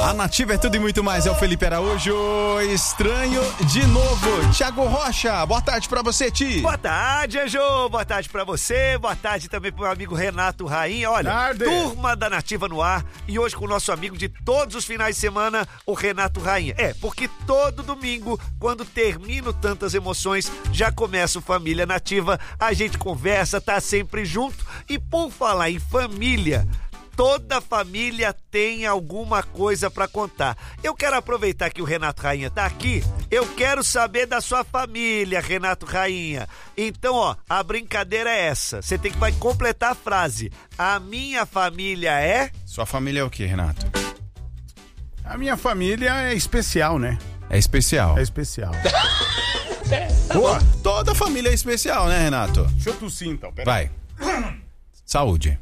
A Nativa é tudo e muito mais. É o Felipe Araújo, estranho de novo. Thiago Rocha, boa tarde pra você, Ti. Boa tarde, Anjo. Boa tarde pra você. Boa tarde também pro meu amigo Renato Rainha. Olha, tarde. Turma da Nativa no ar. E hoje com o nosso amigo de todos os finais de semana, o Renato Rainha. Porque todo domingo, quando termino tantas emoções, já começa o Família Nativa. A gente conversa, tá sempre junto. E por falar em família, toda família tem alguma coisa pra contar. Eu quero aproveitar que o Renato Rainha tá aqui. Eu quero saber da sua família, Renato Rainha. Então, a brincadeira é essa. Você vai completar a frase. A minha família é... Sua família é o quê, Renato? A minha família é especial, né? É especial. É especial. Boa. Toda família é especial, né, Renato? Deixa eu tossir então, peraí. Vai. Saúde.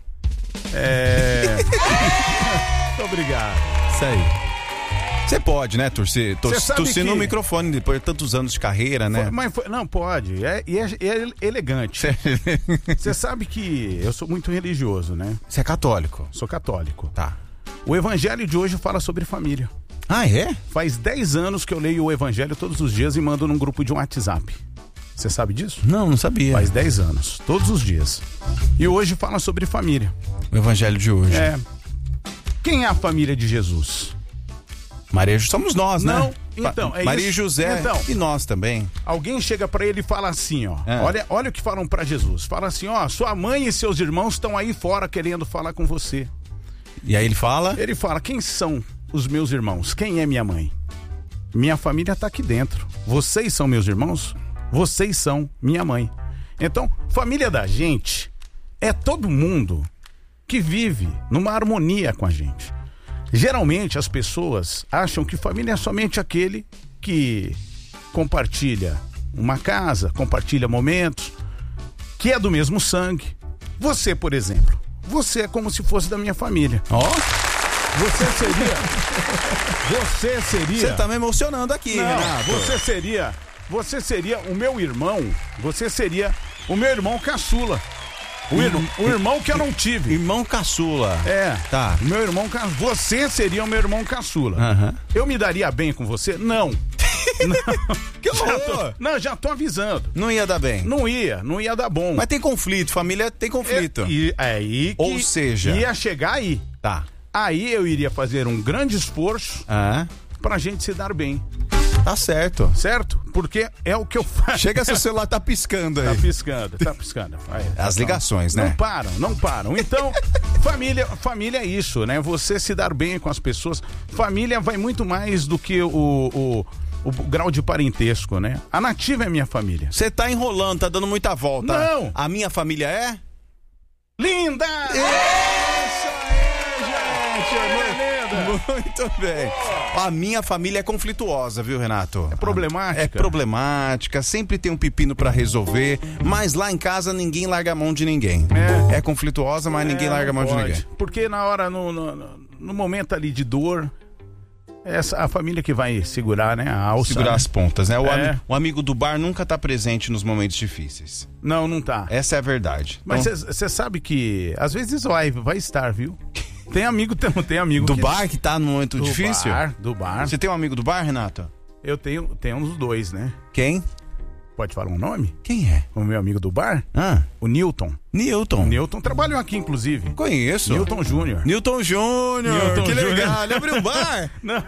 Muito obrigado. Isso aí. Você pode, né, tossir no microfone depois de tantos anos de carreira, né? Não, pode. É elegante. Você sabe que eu sou muito religioso, né? Você é católico? Sou católico. Tá. O evangelho de hoje fala sobre família. Ah, é? Faz 10 anos que eu leio o evangelho todos os dias e mando num grupo de WhatsApp. Você sabe disso? Não sabia. Faz 10 anos, todos os dias. E hoje fala sobre família. O evangelho de hoje. Quem é a família de Jesus? Maria, somos nós, né? Não, então, Maria isso. E José, e nós também. Alguém chega pra ele e fala assim, olha o que falam pra Jesus. Fala assim, sua mãe e seus irmãos estão aí fora querendo falar com você. E aí ele fala? Ele fala, quem são os meus irmãos? Quem é minha mãe? Minha família tá aqui dentro. Vocês são meus irmãos? Vocês são minha mãe. Então, família da gente é todo mundo que vive numa harmonia com a gente. Geralmente as pessoas acham que família é somente aquele que compartilha uma casa, compartilha momentos, que é do mesmo sangue. Você, por exemplo, você é como se fosse da minha família. Você seria... Você tá me emocionando aqui, Renato. Você seria o meu irmão. Você seria o meu irmão caçula. O irmão que eu não tive. Irmão caçula. Tá. Meu irmão caçula. Você seria o meu irmão caçula. Eu me daria bem com você? Não. Que horror! Já tô avisando. Não ia dar bem. Não ia dar bom. Mas tem conflito, família tem conflito. Ou seja, ia chegar aí. Tá. Aí eu iria fazer um grande esforço pra gente se dar bem. Tá certo. Certo? Porque é o que eu faço. Chega, seu celular tá piscando aí. Tá piscando. As ligações, né? Não param. Então, família é isso, né? Você se dar bem com as pessoas. Família vai muito mais do que o grau de parentesco, né? A Nativa é minha família. Você tá enrolando, tá dando muita volta. Não! A minha família é? Linda! Isso aí, gente! Muito bem. A minha família é conflituosa, viu, Renato? É problemática? É problemática, sempre tem um pepino pra resolver, mas lá em casa ninguém larga a mão de ninguém. É conflituosa, mas ninguém larga a mão de ninguém. Porque na hora, no momento ali de dor, a família que vai segurar, né? A alça. Segurar as pontas, né? O amigo do bar nunca tá presente nos momentos difíceis. Não tá. Essa é a verdade. Mas você sabe que às vezes vai estar, viu? Tem amigo do bar que tá no momento difícil? Do bar. Você tem um amigo do bar, Renato? Eu tenho uns dois, né? Quem? Pode falar um nome? Quem é? O meu amigo do bar? O Newton. Newton? O Newton trabalhou aqui, inclusive. Conheço. Newton Júnior. Que legal. Ele abriu um bar? Não.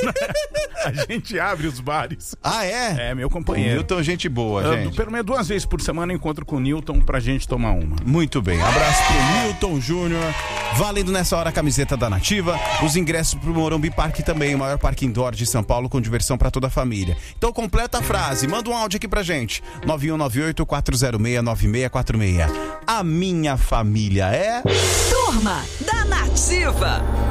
A gente abre os bares. Ah, é? É, meu companheiro. Newton, gente boa, gente. Pelo menos 2 vezes por semana eu encontro com o Newton pra gente tomar uma. Muito bem. Abraço pro Newton Júnior. Valendo nessa hora a camiseta da Nativa. Os ingressos pro Morumbi Parque também, o maior parque indoor de São Paulo, com diversão pra toda a família. Então completa a frase. Manda um áudio aqui pra gente. 9198-406-9646. A minha família é... Turma da Nativa.